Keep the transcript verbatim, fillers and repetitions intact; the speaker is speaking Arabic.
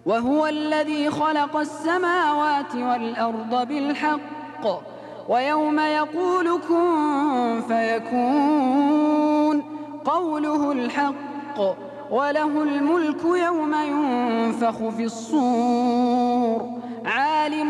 وهو الذي خلق السماوات والأرض بالحق ويوم يقول كن فيكون قوله الحق وله الملك يوم ينفخ في الصور عالم